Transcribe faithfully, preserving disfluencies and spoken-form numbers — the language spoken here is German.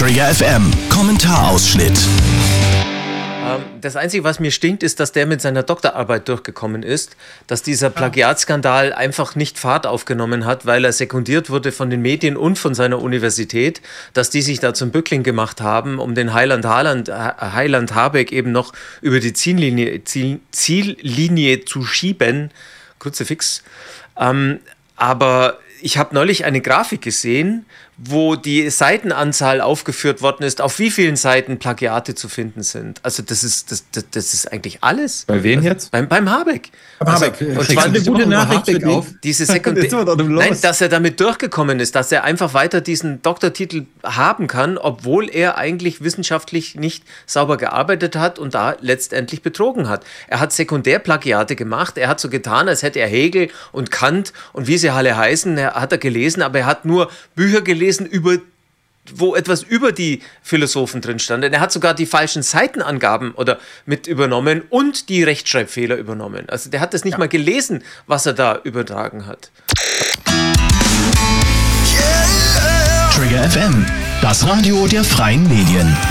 Trigger F M, Kommentarausschnitt. Das Einzige, was mir stinkt, ist, dass der mit seiner Doktorarbeit durchgekommen ist, dass dieser Plagiatskandal einfach nicht Fahrt aufgenommen hat, weil er sekundiert wurde von den Medien und von seiner Universität, dass die sich da zum Bückling gemacht haben, um den Heiland, Haaland, Heiland Habeck eben noch über die Ziellinie, Ziel, Ziellinie zu schieben. Kruzifix. Ähm, aber ich habe neulich eine Grafik gesehen, wo die Seitenanzahl aufgeführt worden ist, auf wie vielen Seiten Plagiate zu finden sind. Also das ist, das, das, das ist eigentlich alles. Bei wem jetzt? Beim, beim Habeck. Aber also, Habeck, und zwar eine gute Nachricht für auf. Diese Sekundär- Nein, dass er damit durchgekommen ist, dass er einfach weiter diesen Doktortitel haben kann, obwohl er eigentlich wissenschaftlich nicht sauber gearbeitet hat und da letztendlich betrogen hat. Er hat Sekundärplagiate gemacht, er hat so getan, als hätte er Hegel und Kant und wie sie alle heißen, er hat er gelesen, aber er hat nur Bücher gelesen, über, wo etwas über die Philosophen drin stand. Er hat sogar die falschen Seitenangaben oder mit übernommen und die Rechtschreibfehler übernommen. Also der hat das nicht ja. mal gelesen, was er da übertragen hat. Trigger F M, das Radio der freien Medien.